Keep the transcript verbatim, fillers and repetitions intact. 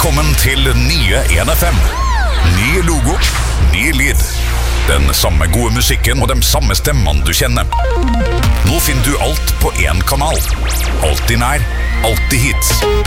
Velkommen til nye en F M. Ny logo, ny lyd. Den samme gode musikken og de samme stemmene du kjenner. Nå finner du alt på en kanal. Alltid nær, alltid hits.